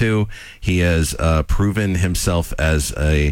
to. He has proven himself as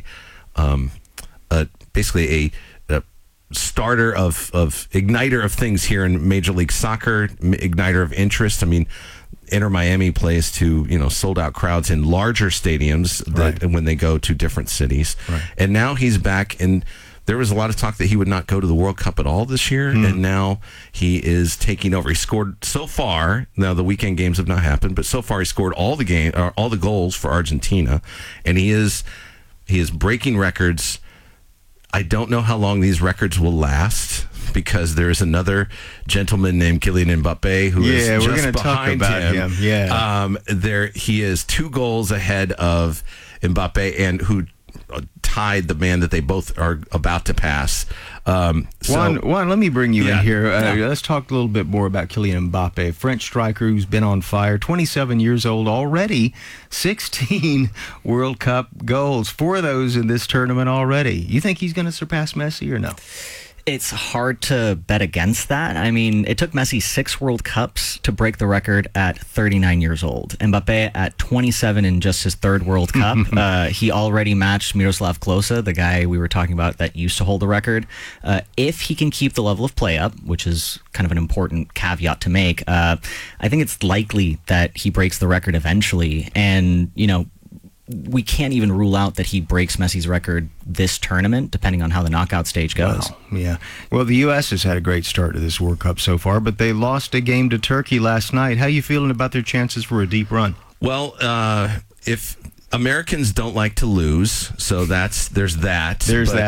basically a starter of igniter of things here in Major League Soccer, igniter of interest. I mean, Inter Miami plays to sold out crowds in larger stadiums when they go to different cities, and now he's back. And there was a lot of talk that he would not go to the World Cup at all this year, and now he is taking over. He scored so far. Now the weekend games have not happened, but so far he scored all the goals for Argentina, and he is breaking records. I don't know how long these records will last, because there's another gentleman named Kylian Mbappe who is just behind talk about him. He is 2 goals ahead of Mbappe, and who tied the man that they both are about to pass. Juan, let me bring you in here. Let's talk a little bit more about Kylian Mbappe, French striker who's been on fire, 27 years old already, 16 World Cup goals, 4 of those in this tournament already. You think he's going to surpass Messi or no? It's hard to bet against that. I mean, it took Messi 6 World Cups to break the record at 39 years old. Mbappe at 27 in just his 3rd World Cup. He already matched Miroslav Klose, the guy we were talking about that used to hold the record. If he can keep the level of play up, which is kind of an important caveat to make, I think it's likely that he breaks the record eventually. And, we can't even rule out that he breaks Messi's record this tournament, depending on how the knockout stage goes. Wow. Yeah. Well, the U.S. has had a great start to this World Cup so far, but they lost a game to Turkey last night. How are you feeling about their chances for a deep run? Well, if Americans don't like to lose, so there's that.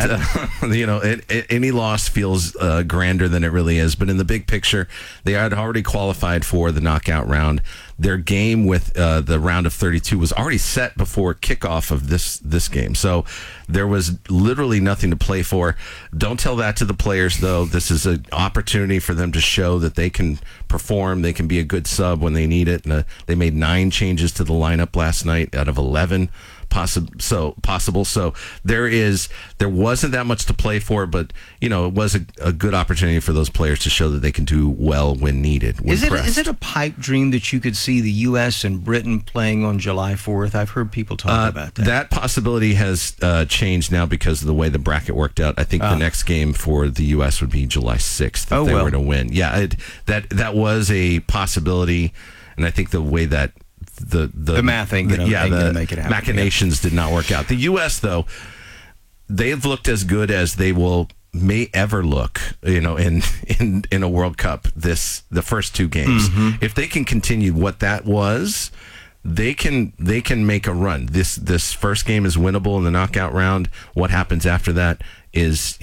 Any loss feels grander than it really is. But in the big picture, they had already qualified for the knockout round. Their game with the round of 32 was already set before kickoff of this game. So there was literally nothing to play for. Don't tell that to the players, though. This is an opportunity for them to show that they can perform. They can be a good sub when they need it. And they made 9 changes to the lineup last night out of 11 possible. So there wasn't that much to play for, but it was a good opportunity for those players to show that they can do well when needed. Is it a pipe dream that you could see the U.S. and Britain playing on July 4th? I've heard people talk about that. That possibility has changed now because of the way the bracket worked out. I think the next game for the U.S. would be July 6th if they were to win. Yeah, that was a possibility, and I think the way that the math ain't going to make it happen. Machinations did not work out. The U.S., though, they've looked as good as they may ever look, in a World Cup. The first 2 games, if they can continue what that was, they can make a run. This first game is winnable in the knockout round. What happens after that is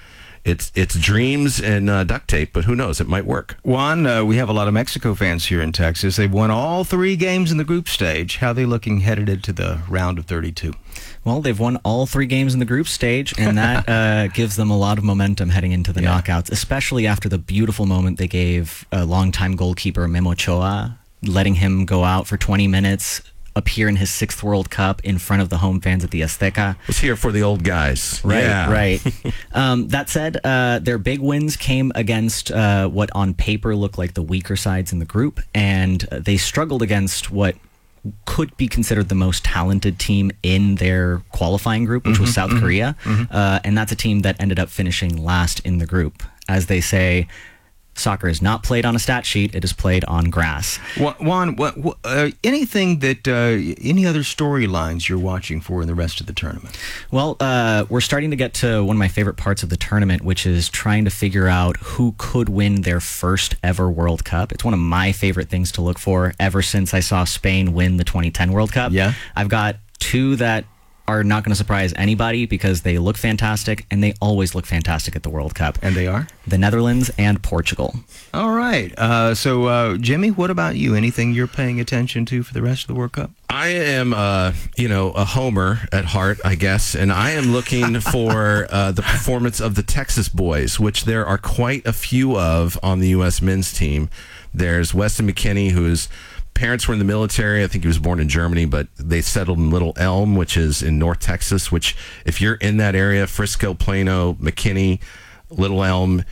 It's dreams and duct tape, but who knows? It might work. Juan, we have a lot of Mexico fans here in Texas. They've won all 3 games in the group stage. How are they looking headed into the round of 32? Well, they've won all 3 games in the group stage, and that gives them a lot of momentum heading into the knockouts, especially after the beautiful moment they gave a longtime goalkeeper, Memo Ochoa, letting him go out for 20 minutes, appear in his 6th World Cup in front of the home fans at the Azteca. Was here for the old guys. Right. That said, their big wins came against what on paper looked like the weaker sides in the group, and they struggled against what could be considered the most talented team in their qualifying group, which was South Korea. And that's a team that ended up finishing last in the group. As they say, soccer is not played on a stat sheet; it is played on grass. Juan, anything that any other storylines you're watching for in the rest of the tournament? Well, we're starting to get to one of my favorite parts of the tournament, which is trying to figure out who could win their first ever World Cup. It's one of my favorite things to look for ever since I saw Spain win the 2010 World Cup. Yeah, I've got 2 that are not going to surprise anybody because they look fantastic, and they always look fantastic at the World Cup. And they are? The Netherlands and Portugal. All right. So, Jimmy, what about you? Anything you're paying attention to for the rest of the World Cup? I am, a homer at heart, I guess, and I am looking for the performance of the Texas boys, which there are quite a few of on the U.S. men's team. There's Weston McKennie, who's parents were in the military. I think he was born in Germany, but they settled in Little Elm, which is in North Texas, which if you're in that area, Frisco, Plano, McKinney, Little Elm,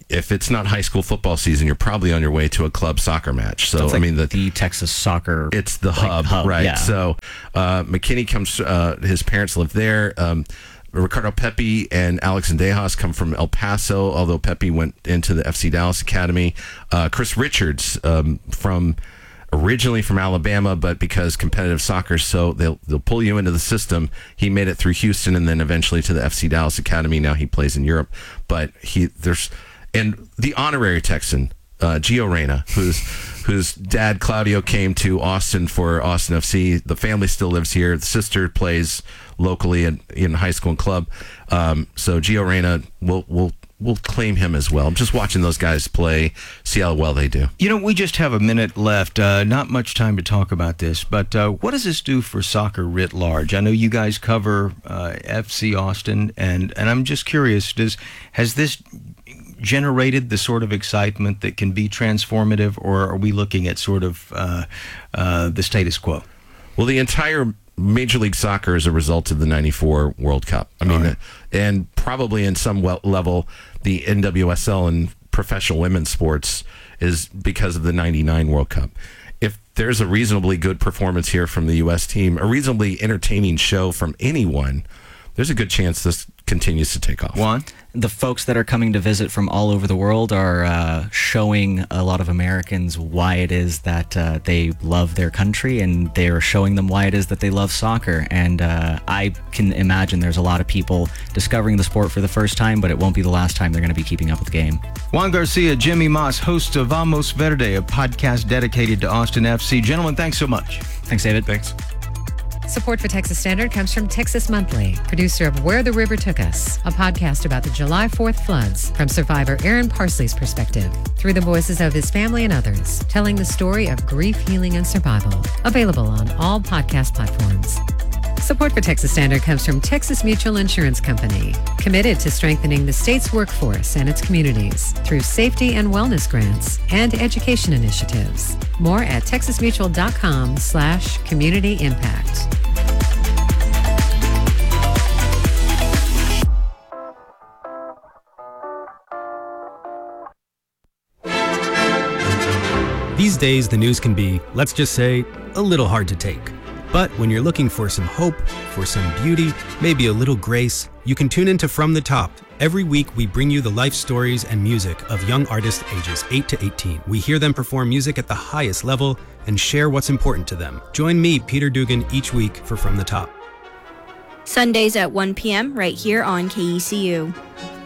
if it's not high school football season, you're probably on your way to a club soccer match. So, It's like I mean, the Texas soccer. it's the hub, right? Yeah. So, McKinney comes, his parents live there. Ricardo Pepi and Alex Andejas come from El Paso, although Pepi went into the FC Dallas Academy. Chris Richards, originally from Alabama, but because competitive soccer, so they'll pull you into the system. He made it through Houston and then eventually to the FC Dallas Academy. Now he plays in Europe, but and the honorary Texan, Gio Reyna, whose dad Claudio came to Austin for Austin FC. The family still lives here. The sister plays locally in high school and club. So Gio Reyna we'll claim him as well. I'm just watching those guys play, see how well they do. We just have a minute left. Not much time to talk about this, but what does this do for soccer writ large? I know you guys cover FC Austin, and I'm just curious, has this generated the sort of excitement that can be transformative, or are we looking at sort of the status quo? Well, the entire Major League Soccer is a result of the 94 World Cup. I mean, right. And probably in some level, the NWSL and professional women's sports is because of the 99 World Cup. If there's a reasonably good performance here from the U.S. team, a reasonably entertaining show from anyone, there's a good chance this continues to take off. Juan? The folks that are coming to visit from all over the world are showing a lot of Americans why it is that they love their country, and they're showing them why it is that they love soccer. And I can imagine there's a lot of people discovering the sport for the first time, but it won't be the last time they're going to be keeping up with the game. Juan Garcia, Jimmy Moss, host of Vamos Verde, a podcast dedicated to Austin FC. Gentlemen, thanks so much. Thanks, David. Thanks. Support for Texas Standard comes from Texas Monthly, producer of Where the River Took Us, a podcast about the July 4th floods from survivor Aaron Parsley's perspective, through the voices of his family and others, telling the story of grief, healing, and survival. Available on all podcast platforms. Support for Texas Standard comes from Texas Mutual Insurance Company, committed to strengthening the state's workforce and its communities through safety and wellness grants and education initiatives. More at texasmutual.com/community impact. These days, the news can be, let's just say, a little hard to take. But when you're looking for some hope, for some beauty, maybe a little grace, you can tune into From the Top. Every week, we bring you the life stories and music of young artists ages 8 to 18. We hear them perform music at the highest level and share what's important to them. Join me, Peter Dugan, each week for From the Top. Sundays at 1 p.m. right here on KECU.